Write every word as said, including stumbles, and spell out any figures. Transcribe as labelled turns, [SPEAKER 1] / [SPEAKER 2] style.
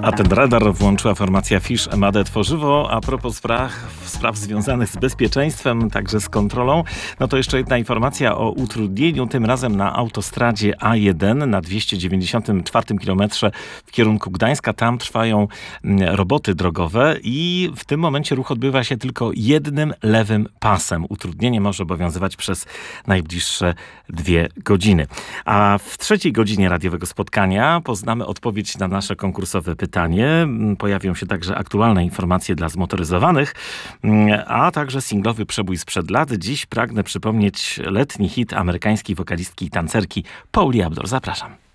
[SPEAKER 1] A ten radar włączyła formacja Fish M A D Tworzywo. A propos spraw, spraw związanych z bezpieczeństwem, także z kontrolą, no to jeszcze jedna informacja o utrudnieniu, tym razem na autostradzie A jeden na dwieście dziewięćdziesiątym czwartym kilometrze w kierunku Gdańska. Tam trwają roboty drogowe i w tym momencie ruch odbywa się tylko jednym lewym pasem. Utrudnienie może obowiązywać przez najbliższe dwie godziny. A w trzeciej godzinie radiowego spotkania poznamy odpowiedź na nasze konkursowe pytanie. Pojawią się także aktualne informacje dla zmotoryzowanych, a także singlowy przebój sprzed lat. Dziś pragnę przypomnieć letni hit amerykańskiej wokalistki i tancerki Pauli Abdul. Zapraszam.